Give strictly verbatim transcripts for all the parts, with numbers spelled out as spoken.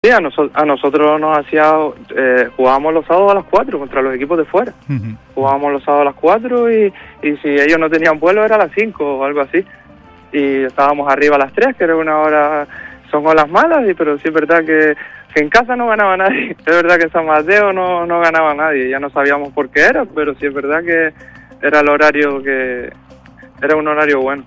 Sí, a, noso- a nosotros nos hacía, eh, jugábamos los sábados a las cuatro contra los equipos de fuera. Uh-huh. Jugábamos los sábados a las cuatro y, y si ellos no tenían vuelo era a las cinco o algo así. Y estábamos arriba a las tres, que era una hora, son olas malas, y, pero sí es verdad que, que en casa no ganaba nadie. Es verdad que en San Mateo no, no ganaba nadie, ya no sabíamos por qué era, pero sí es verdad que era el horario que era un horario bueno.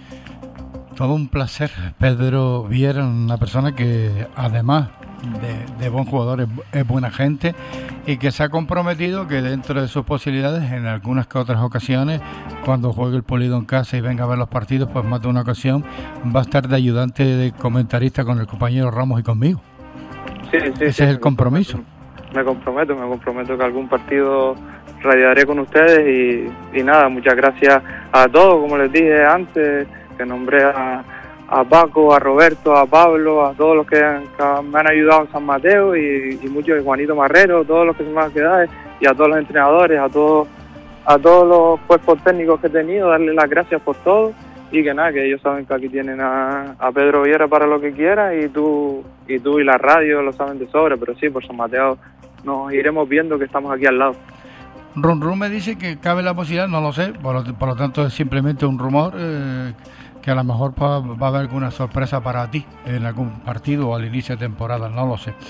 Todo un placer, Pedro Viera, una persona que además de, de buen jugador es, es buena gente y que se ha comprometido que dentro de sus posibilidades, en algunas que otras ocasiones, cuando juegue el Pulido en casa y venga a ver los partidos, pues más de una ocasión va a estar de ayudante de comentarista con el compañero Ramos y conmigo. Sí, sí, Ese sí, es el compromiso. Me comprometo, me comprometo que algún partido radiaré con ustedes y, y nada, muchas gracias a todos, como les dije antes, que nombré a, a Paco, a Roberto, a Pablo, a todos los que, que me han ayudado en San Mateo y, y muchos, y Juanito Marrero, todos los que se me han quedado, y a todos los entrenadores, a todos a todos los cuerpos técnicos que he tenido, darles las gracias por todo y que nada, que ellos saben que aquí tienen a, a Pedro Viera para lo que quiera y tú y tú y la radio lo saben de sobra, pero sí, por San Mateo nos iremos viendo que estamos aquí al lado. Run Run me dice que cabe la posibilidad, no lo sé, por lo, por lo tanto es simplemente un rumor, eh, que a lo mejor va, va a haber alguna sorpresa para ti en algún partido o al inicio de temporada, no lo sé.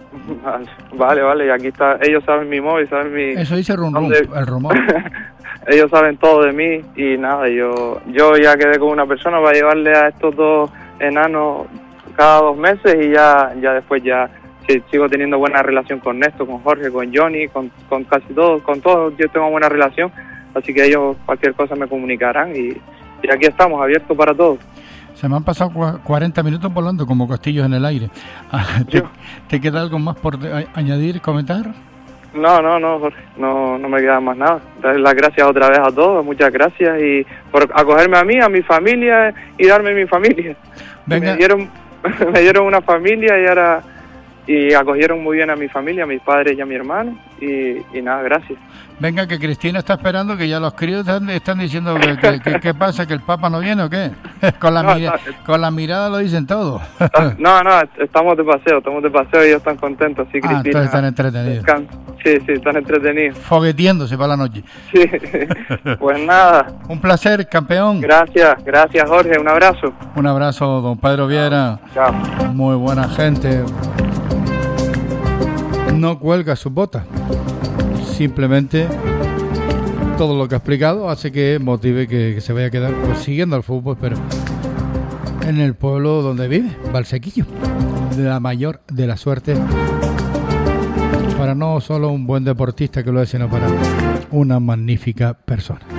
Vale, vale, y aquí está, ellos saben mi móvil, saben mi... Eso dice Run Run, el rumor. Ellos saben todo de mí y nada, yo yo ya quedé con una persona para llevarle a estos dos enanos cada dos meses y ya ya después ya... Sí, sigo teniendo buena relación con Néstor, con Jorge, con Johnny, con, con casi todos, con todos yo tengo buena relación, así que ellos cualquier cosa me comunicarán y, y aquí estamos, abiertos para todos. Se me han pasado cuarenta minutos volando como castillos en el aire. ¿Te, ¿te queda algo más por añadir, comentar? No, no, no, Jorge, no, no me queda más nada. Darles las gracias otra vez a todos, muchas gracias y por acogerme a mí, a mi familia y darme mi familia. Venga. Me dieron, me dieron una familia y ahora... y acogieron muy bien a mi familia, a mis padres y a mi hermano, y, y nada, gracias. Venga, que Cristina está esperando, que ya los críos están, están diciendo que, que, que, ¿qué pasa? ¿Que el Papa no viene o qué? Con la, no, mira, está, con la mirada lo dicen todo. No, no, estamos de paseo, estamos de paseo y ellos están contentos, sí, Cristina. Ah, entonces están entretenidos. Sí, sí, están entretenidos. Fogueteándose para la noche. Sí, pues nada. Un placer, campeón. Gracias, gracias Jorge, un abrazo. Un abrazo, don Pedro Viera. Chao. Muy buena gente. No cuelga sus botas, simplemente todo lo que ha explicado hace que motive que, que se vaya a quedar pues, siguiendo al fútbol, pero en el pueblo donde vive, Valsequillo, de la mayor de la suerte para no solo un buen deportista que lo es, sino para una magnífica persona.